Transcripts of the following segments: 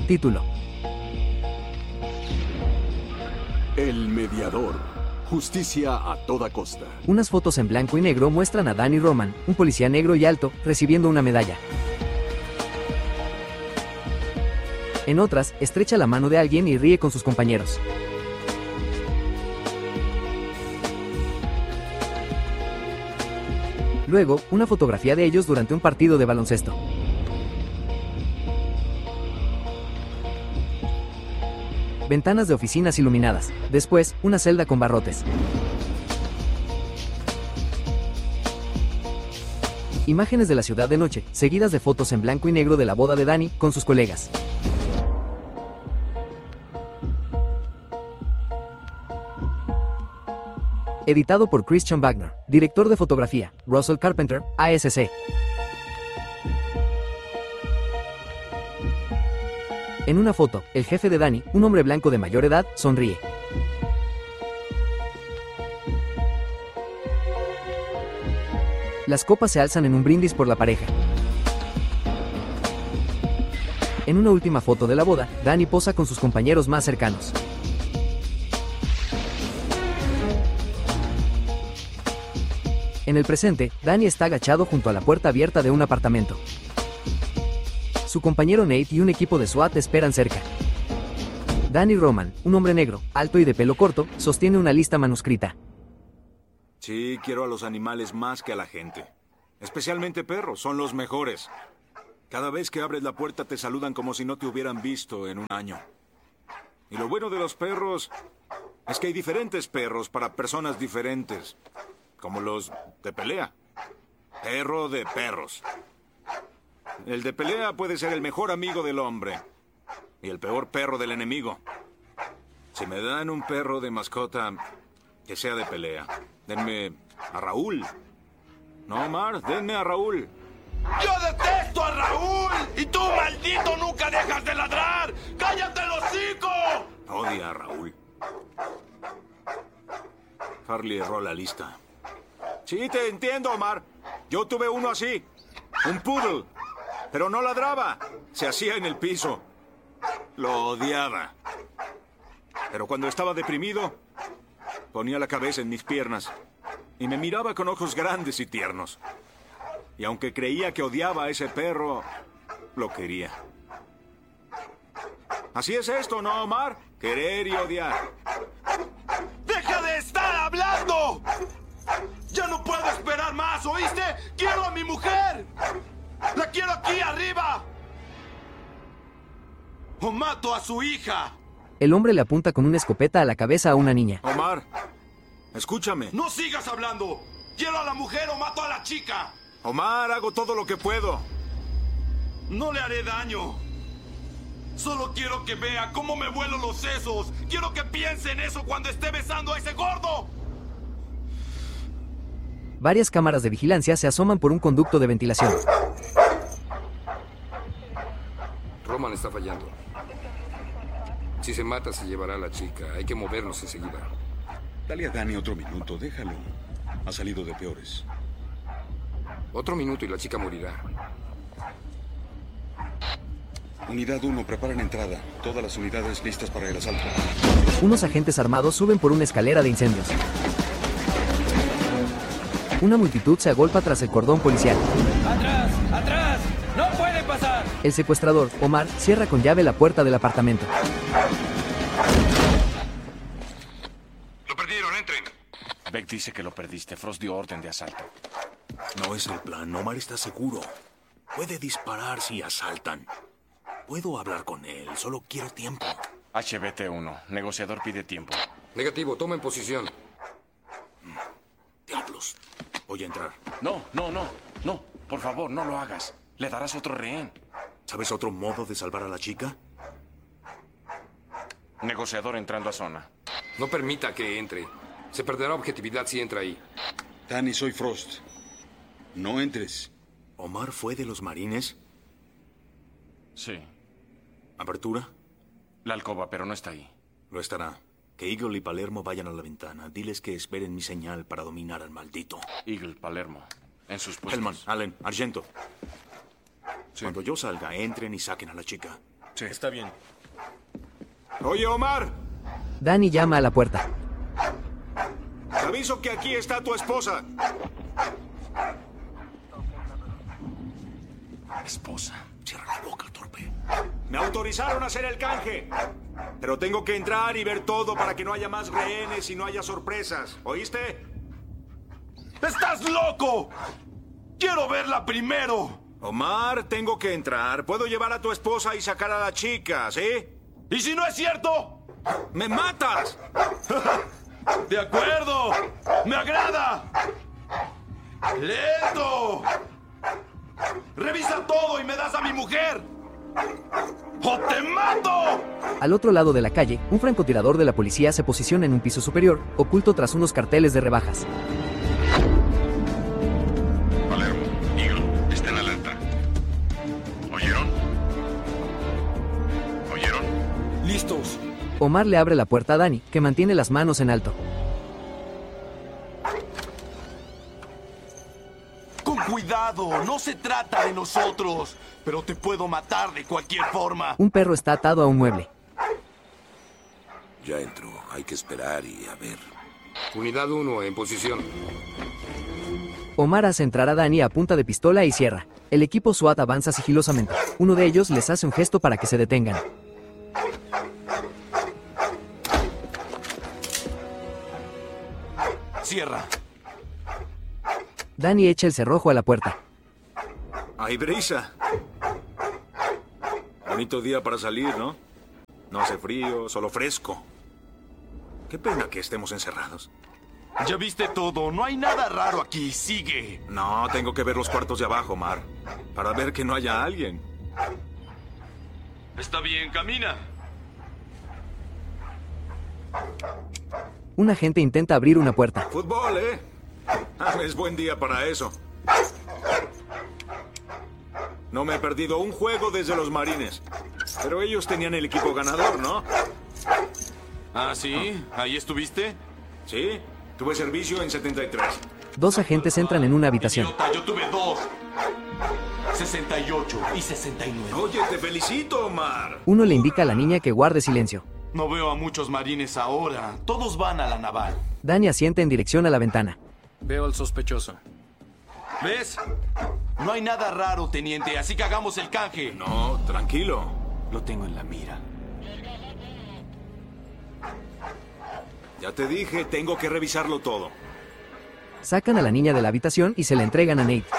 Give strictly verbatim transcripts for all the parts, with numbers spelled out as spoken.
Título: El mediador. Justicia a toda costa. Unas fotos en blanco y negro muestran a Danny Roman, un policía negro y alto, recibiendo una medalla. En otras, estrecha la mano de alguien y ríe con sus compañeros. Luego, una fotografía de ellos durante un partido de baloncesto. Ventanas de oficinas iluminadas. Después, una celda con barrotes. Imágenes de la ciudad de noche, seguidas de fotos en blanco y negro de la boda de Danny con sus colegas. Editado por Christian Wagner. Director de fotografía, Russell Carpenter, A S C. En una foto, el jefe de Danny, un hombre blanco de mayor edad, sonríe. Las copas se alzan en un brindis por la pareja. En una última foto de la boda, Danny posa con sus compañeros más cercanos. En el presente, Danny está agachado junto a la puerta abierta de un apartamento. Su compañero Nate y un equipo de SWAT esperan cerca. Danny Roman, un hombre negro, alto y de pelo corto, sostiene una lista manuscrita. Sí, quiero a los animales más que a la gente. Especialmente perros, son los mejores. Cada vez que abres la puerta te saludan como si no te hubieran visto en un año. Y lo bueno de los perros es que hay diferentes perros para personas diferentes. Como los de pelea. Perro de perros. El de pelea puede ser el mejor amigo del hombre y el peor perro del enemigo. Si me dan un perro de mascota que sea de pelea, denme a Raúl. No, Omar, denme a Raúl. ¡Yo detesto a Raúl! ¡Y tú, maldito, nunca dejas de ladrar! ¡Cállate el hocico! Odia a Raúl. Farley erró la lista. Sí, te entiendo, Omar. Yo tuve uno así. Un poodle. Pero no ladraba. Se hacía en el piso. Lo odiaba. Pero cuando estaba deprimido, ponía la cabeza en mis piernas y me miraba con ojos grandes y tiernos. Y aunque creía que odiaba a ese perro, lo quería. Así es esto, ¿no, Omar? Querer y odiar. ¡Deja de estar hablando! ¡Ya no puedo esperar más! ¿Oíste? ¡Quiero a mi mujer! ¡La quiero aquí arriba! ¡O mato a su hija! El hombre le apunta con una escopeta a la cabeza a una niña. Omar, escúchame. ¡No sigas hablando! ¡Quiero a la mujer o mato a la chica! Omar, hago todo lo que puedo. No le haré daño. Solo quiero que vea cómo me vuelo los sesos. Quiero que piense en eso cuando esté besando a ese gordo. Varias cámaras de vigilancia se asoman por un conducto de ventilación. Roman está fallando. Si se mata, se llevará a la chica. Hay que movernos enseguida. Dale a Danny otro minuto, déjalo. Ha salido de peores. Otro minuto y la chica morirá. Unidad uno, preparan entrada. Todas las unidades listas para el asalto. Unos agentes armados suben por una escalera de incendios. Una multitud se agolpa tras el cordón policial. ¡Atrás! ¡Atrás! ¡No puede pasar! El secuestrador, Omar, cierra con llave la puerta del apartamento. Lo perdieron, entren. Beck dice que lo perdiste. Frost dio orden de asalto. No es el plan. Omar está seguro. Puede disparar si asaltan. Puedo hablar con él. Solo quiero tiempo. H B T uno. Negociador pide tiempo. Negativo, toma en posición. Diablos. Voy a entrar. No, no, no. No. Por favor, no lo hagas. Le darás otro rehén. ¿Sabes otro modo de salvar a la chica? Negociador entrando a zona. No permita que entre. Se perderá objetividad si entra ahí. Danny, soy Frost. No entres. ¿Omar fue de los marines? Sí. ¿Apertura? La alcoba, pero no está ahí. Lo estará. Que Eagle y Palermo vayan a la ventana. Diles que esperen mi señal para dominar al maldito. Eagle, Palermo. En sus puestos. Hellman, Allen, Argento. Sí. Cuando yo salga, entren y saquen a la chica. Sí. Está bien. Oye, Omar, Danny llama a la puerta. te aviso que aquí está tu esposa. Esposa. Cierra la boca, torpe. Me autorizaron a hacer el canje. Pero tengo que entrar y ver todo para que no haya más rehenes y no haya sorpresas. ¿Oíste? ¡Estás loco! ¡Quiero verla primero! Omar, tengo que entrar. Puedo llevar a tu esposa y sacar a la chica, ¿sí? ¿Y si no es cierto? ¡Me matas! ¡De acuerdo! ¡Me agrada! ¡Lento! ¡Revisa todo y me das a mi mujer! ¡O te mato! Al otro lado de la calle, un francotirador de la policía se posiciona en un piso superior, oculto tras unos carteles de rebajas. Palermo, Eagle, está en alerta. ¿Oyeron? ¿Oyeron? ¡Listos! Omar le abre la puerta a Danny, que mantiene las manos en alto. ¡Con cuidado! No se trata de nosotros, pero te puedo matar de cualquier forma. Un perro está atado a un mueble. Ya entró. Hay que esperar y a ver. Unidad uno, en posición. Omar hace entrar a Danny a punta de pistola y cierra. El equipo SWAT avanza sigilosamente. Uno de ellos les hace un gesto para que se detengan. Cierra. Danny echa el cerrojo a la puerta. Hay brisa. Bonito día para salir, ¿no? No hace frío, solo fresco. Qué pena que estemos encerrados. Ya viste todo. No hay nada raro aquí. Sigue. No, tengo que ver los cuartos de abajo, Mar. Para ver que no haya alguien. Está bien, camina. Un agente intenta abrir una puerta. Fútbol, ¿eh? Ah, es buen día para eso. No me he perdido un juego desde los Marines. Pero ellos tenían el equipo ganador, ¿no? ¿Ah, sí? ¿Ahí estuviste? Sí, tuve servicio en setenta y tres. Dos agentes entran en una habitación. Idiota, yo tuve dos. sesenta y ocho y sesenta y nueve. Oye, te felicito, Omar. Uno le indica a la niña que guarde silencio. No veo a muchos marines ahora. Todos van a la naval. Danny asiente en dirección a la ventana. Veo al sospechoso. ¿Ves? No hay nada raro, teniente, así que hagamos el canje. No, tranquilo. Lo tengo en la mira. Ya te dije, tengo que revisarlo todo. Sacan a la niña de la habitación y se la entregan a Nate.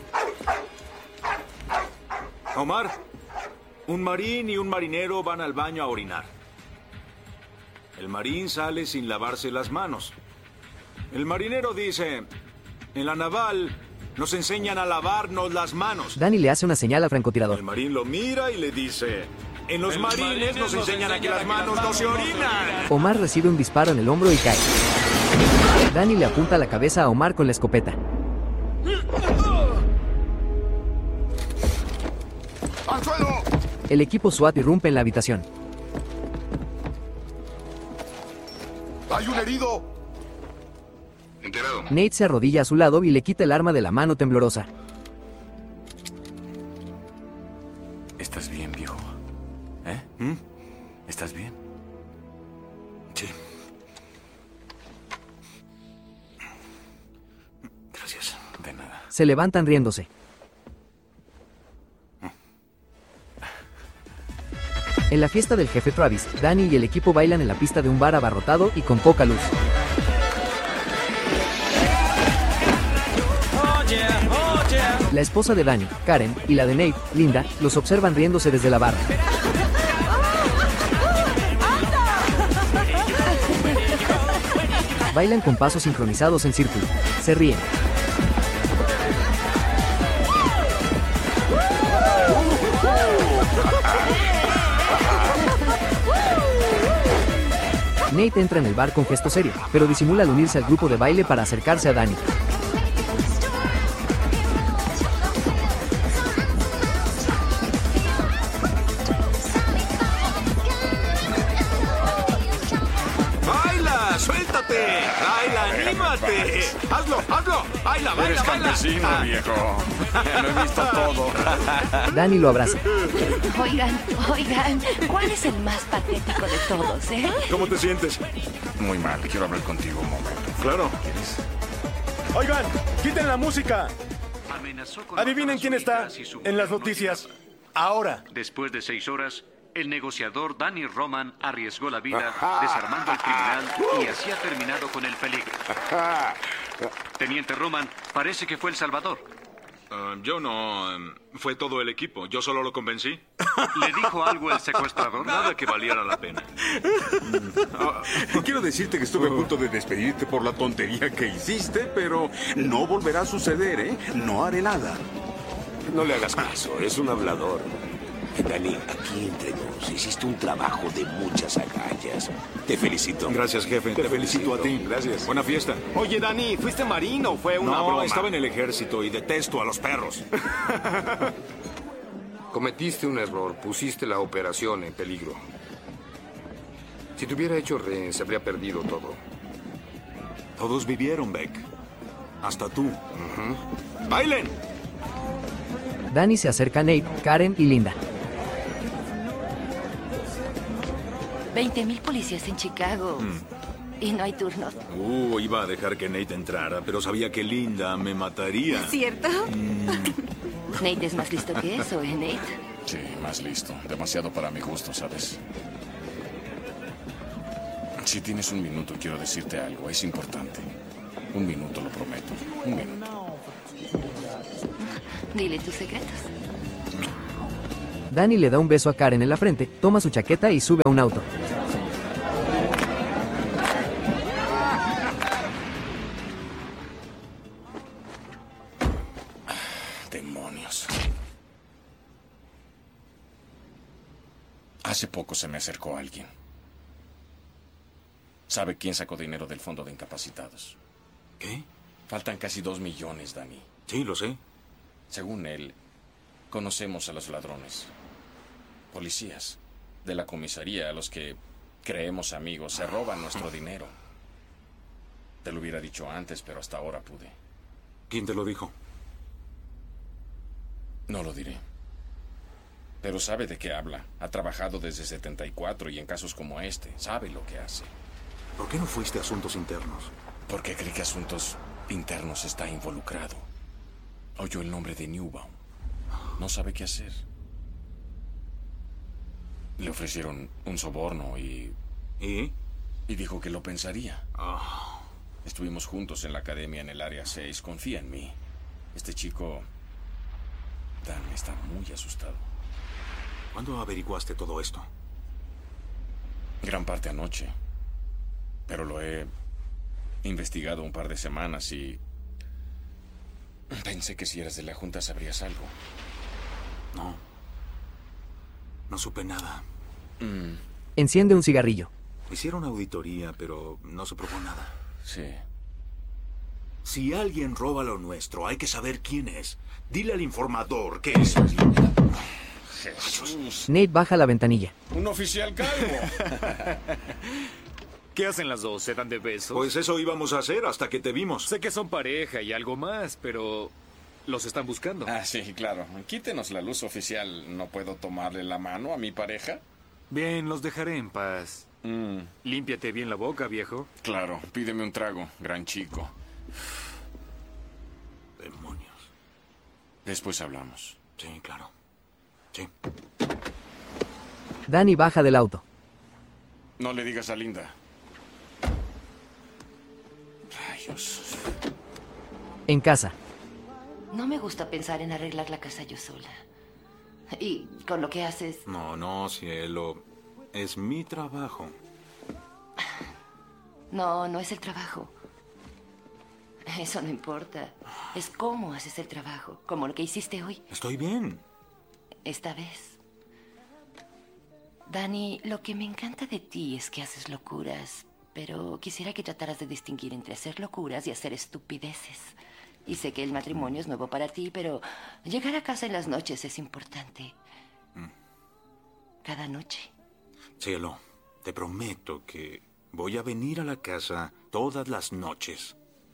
Omar, un marín y un marinero van al baño a orinar. El marín sale sin lavarse las manos. El marinero dice, en la naval nos enseñan a lavarnos las manos. Danny le hace una señal al francotirador. El marín lo mira y le dice, en los marines nos enseñan a que las manos no se orinan. Omar recibe un disparo en el hombro y cae. Danny le apunta la cabeza a Omar con la escopeta. ¡Al suelo! El equipo SWAT irrumpe en la habitación. ¡Hay un herido! Enterado. Nate se arrodilla a su lado y le quita el arma de la mano temblorosa. ¿Estás bien, viejo? ¿Eh? ¿Mm? ¿Estás bien? Sí. Gracias. De nada. Se levantan riéndose. En la fiesta del jefe Travis, Danny y el equipo bailan en la pista de un bar abarrotado y con poca luz. La esposa de Danny, Karen, y la de Nate, Linda, los observan riéndose desde la barra. Bailan con pasos sincronizados en círculo. Se ríen. Nate entra en el bar con gesto serio, pero disimula al unirse al grupo de baile para acercarse a Danny. ¡Baila! ¡Suéltate! ¡Ayla, anímate! ¡Hazlo, hazlo! ¡Ayla, baila, Eres baila! campesino, Ah. viejo. Ya lo he visto todo. Danny lo abraza. Oigan, oigan, ¿cuál es el más patético de todos, eh? ¿Cómo te sientes? Muy mal, quiero hablar contigo un momento. Claro. Oigan, quiten la música. Amenazó con Adivinen matar a quién su está hija si su en mujer las no noticias. llegaba. Ahora. Después de seis horas, el negociador Danny Roman arriesgó la vida desarmando al criminal y así ha terminado con el peligro. Teniente Roman, parece que fue el salvador. Ah, yo no. em, fue todo el equipo. Yo solo lo convencí. ¿Le dijo algo el secuestrador? Nada que valiera la pena. Ah, quiero decirte que estuve a punto de despedirte por la tontería que hiciste, pero no volverá a suceder, ¿eh? No haré nada. No le hagas caso, es un hablador. Danny, aquí entre nos, hiciste un trabajo de muchas agallas. Te felicito. Gracias, jefe. Te, felicito a ti. Gracias. Buena fiesta. Oye, Danny, ¿fuiste marino o fue una No, broma? estaba en el ejército y detesto a los perros. Cometiste un error. Pusiste la operación en peligro. Si te hubiera hecho rehén, se habría perdido todo. Todos vivieron, Beck. Hasta tú. ¡Bailen! Danny se acerca a Nate, Karen y Linda. veinte mil policías en Chicago. Y no hay turnos. Uh, iba a dejar que Nate entrara, pero sabía que Linda me mataría. ¿Cierto? Nate es más listo que eso, ¿eh, Nate? Sí, más listo. Demasiado para mi gusto, ¿sabes? Si tienes un minuto, quiero decirte algo. Es importante. Un minuto, lo prometo. Un minuto. Dile tus secretos. Danny le da un beso a Karen en la frente, toma su chaqueta y sube a un auto. Demonios. Hace poco se me acercó alguien. ¿Sabe quién sacó dinero del fondo de incapacitados? ¿Qué? Faltan casi dos millones, Danny. Sí, lo sé. Según él, conocemos a los ladrones. Policías de la comisaría, a los que creemos amigos, se roban nuestro dinero. Te lo hubiera dicho antes, pero hasta ahora pude. ¿Quién te lo dijo? No lo diré. Pero sabe de qué habla. Ha trabajado desde setenta y cuatro y en casos como este, sabe lo que hace. ¿Por qué no fuiste a asuntos internos? Porque cree que asuntos internos está involucrado. Oyó el nombre de Newbaum. No sabe qué hacer. Le ofrecieron un soborno y... ¿Y? Y dijo que lo pensaría. Oh. Estuvimos juntos en la academia en el área seis. Confía en mí. Este chico... Dan está muy asustado. ¿Cuándo averiguaste todo esto? Gran parte anoche. Pero lo he investigado un par de semanas y... Pensé que si eras de la Junta sabrías algo. No. No supe nada. Mm. Enciende un cigarrillo. Hicieron auditoría, pero no se probó nada. Sí. Si alguien roba lo nuestro, hay que saber quién es. Dile al informador que es... Jesús. Nate baja la ventanilla. Un oficial calvo. ¿Qué hacen las dos? ¿Se dan de besos? Pues eso íbamos a hacer hasta que te vimos. Sé que son pareja y algo más, pero los están buscando. Ah, sí, claro. Quítenos la luz, oficial. ¿No puedo tomarle la mano a mi pareja? Bien, los dejaré en paz. Mm. Límpiate bien la boca, viejo. Claro, pídeme un trago, gran chico. Demonios. Después hablamos. Sí, claro. Sí. Danny baja del auto. No le digas a Linda. Rayos. En casa. No me gusta pensar en arreglar la casa yo sola. Y con lo que haces... No, no, cielo. Es mi trabajo. No, no es el trabajo. Eso no importa. Es cómo haces el trabajo, como lo que hiciste hoy. Estoy bien. Esta vez. Danny, lo que me encanta de ti es que haces locuras, pero quisiera que trataras de distinguir entre hacer locuras y hacer estupideces. Y sé que el matrimonio es nuevo para ti, pero llegar a casa en las noches es importante. Mm. Cada noche. Cielo, te prometo que Voy a venir a la casa todas las noches.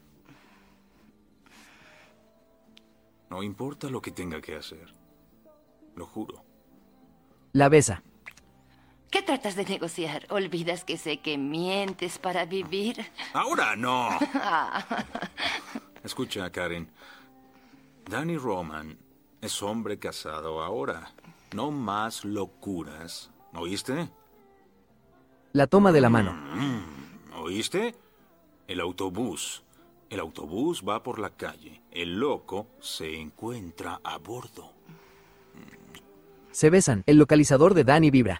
No importa lo que tenga que hacer. Lo juro. La besa. ¿Qué tratas de negociar? ¿Olvidas que sé que mientes para vivir? Ahora no. Escucha, Karen. Danny Roman es hombre casado ahora. No más locuras. ¿Oíste? La toma de la mano. Mm, ¿Oíste? El autobús. El autobús va por la calle. El loco se encuentra a bordo. Se besan. El localizador de Danny vibra.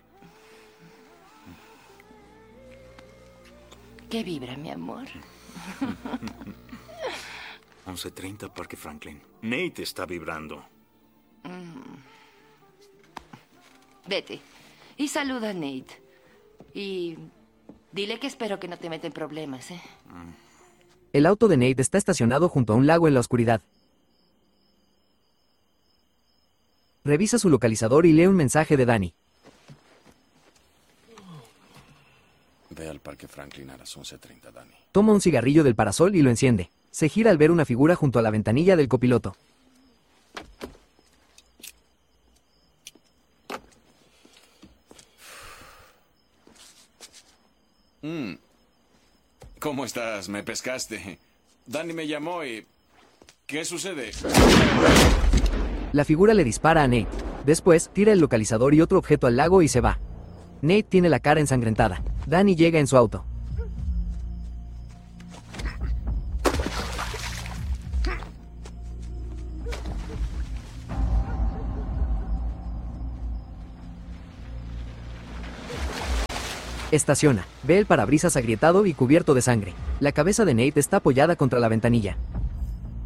¿Qué vibra, mi amor? once treinta Parque Franklin. Nate está vibrando. Mm. Vete y saluda a Nate. Y dile que espero que no te meta en problemas, ¿eh? El auto de Nate está estacionado junto a un lago en la oscuridad. Revisa su localizador y lee un mensaje de Danny. Ve al Parque Franklin a las once treinta, Danny. Toma un cigarrillo del parasol y lo enciende. Se gira al ver una figura junto a la ventanilla del copiloto. Mm. ¿Cómo estás? Me pescaste. Danny me llamó y... ¿Qué sucede? La figura le dispara a Nate. Después, tira el localizador y otro objeto al lago y se va. Nate tiene la cara ensangrentada. Danny llega en su auto. Estaciona. Ve el parabrisas agrietado y cubierto de sangre. La cabeza de Nate está apoyada contra la ventanilla.